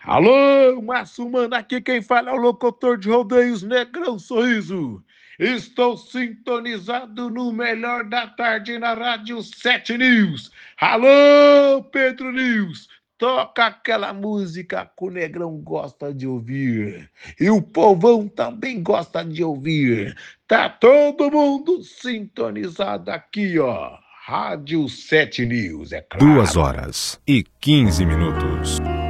Alô, Márcio Mano, aqui quem fala é o locutor de rodeios Negrão Sorriso. Estou sintonizado no melhor da tarde na Rádio 7 News. Alô, Pedro News, toca aquela música que o Negrão gosta de ouvir. E o povão também gosta de ouvir. Tá todo mundo sintonizado aqui, ó. Rádio 7 News, é Duas claro. horas e 15 minutos.